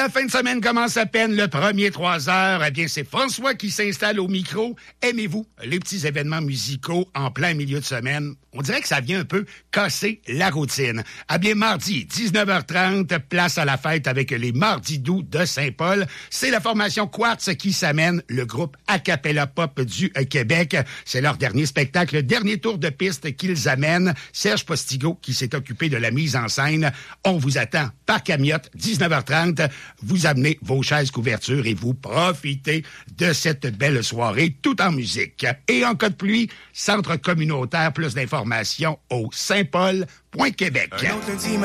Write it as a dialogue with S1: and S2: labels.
S1: La fin de semaine commence à peine, le premier 3 heures. Eh bien, c'est François qui s'installe au micro. Aimez-vous les petits événements musicaux en plein milieu de semaine? On dirait que ça vient un peu casser la routine. Eh bien, mardi, 19h30, place à la fête avec les Mardis doux de Saint-Paul. C'est la formation Quartz qui s'amène, le groupe a cappella pop du Québec. C'est leur dernier spectacle, le dernier tour de piste qu'ils amènent. Serge Postigo qui s'est occupé de la mise en scène. On vous attend par Camiotte, 19h30. Vous amenez vos chaises couvertures et vous profitez de cette belle soirée tout en musique. Et en cas de pluie, centre communautaire, plus d'informations au saintpaul.québec.